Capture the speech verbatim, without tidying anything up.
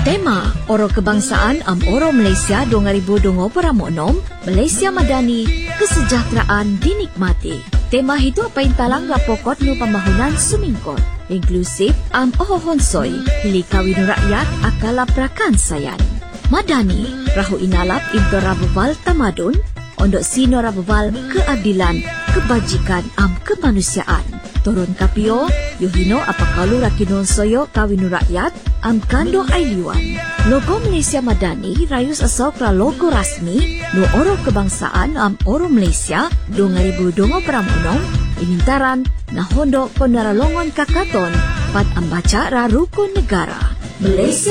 Tema Oro Kebangsaan am Oro Malaysia dua ribu dua puluh enam, Malaysia Madani, kesejahteraan dinikmati. Tema itu apa yang talangga pokok nu pembangunan sumingkot, inklusif am ohonsoy, hilikawin rakyat akala prakan sayan. Madani, rahu inalap into rabubal tamadun, ondok sino rabubal keadilan, kebajikan am kemanusiaan. Turun kapio, yuhino apakalu rakinon soyo kawinu rakyat, am kando ailiwan. Logo Malaysia Madani rayus asokra logo rasmi no Oro Kebangsaan am Oro Malaysia dua ribu dua puluh enam inintaran na hondo konaralongon kakaton pat ambaca rarukun negara. Malaysia